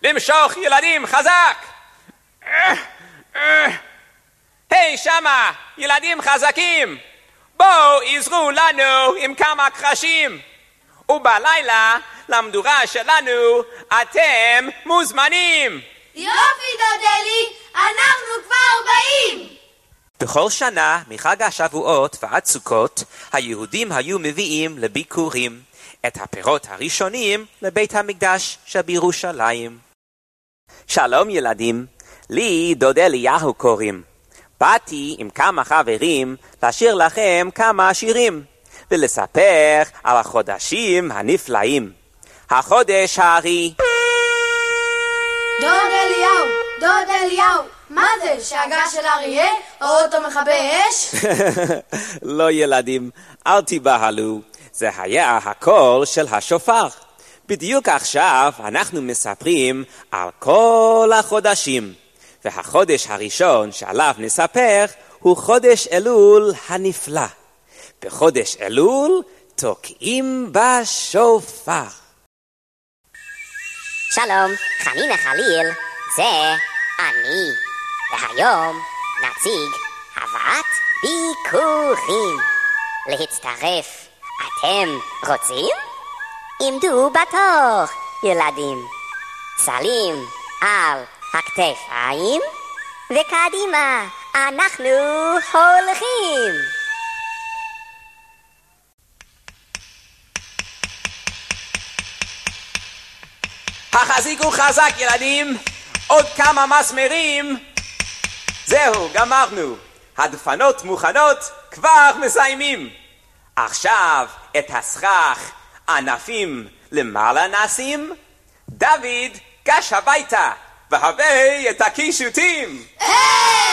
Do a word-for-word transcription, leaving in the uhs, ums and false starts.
למשוך ילדים חזק! היי שמה, ילדים חזקים! בואו עזרו לנו עם כמה קרשים! ובלילה למדורה שלנו אתם מוזמנים! יופי דודלי, אנחנו כבר באים! בכל שנה מחג השבועות ועד סוכות היהודים היו מביאים לביקורים את הפירות הראשונים לבית המקדש שבירושלים. שלום ילדים, לי דוד אליהו קוראים. באתי עם כמה חברים לשיר לכם כמה שירים ולספר על החודשים הנפלאים. החודש הארי. דוד אליהו, דוד אליהו, מה זה, שאגה של אריה או אותו מכבי אש? לא ילדים, אל תיבהלו, זה היה הקול של השופר. בדיוק עכשיו אנחנו מספרים על כל החודשים, והחודש הראשון שעליו נספר הוא חודש אלול הנפלא. בחודש אלול תוקעים בשופר. שלום, חנינה חליל, זה אני. והיום נציג הבאת ביקורים. להצטרף, אתם רוצים? עמדו בתור, ילדים. סלים על הכתפיים, וקדימה, אנחנו הולכים. החזיקו חזק ילדים, עוד כמה מסמרים. זהו, גמרנו. הדפנות מוכנות, כבר מסיימים. עכשיו את הסכך ענפים למעלה נשים. דוד, גש הביתה, והבא את הקישוטים.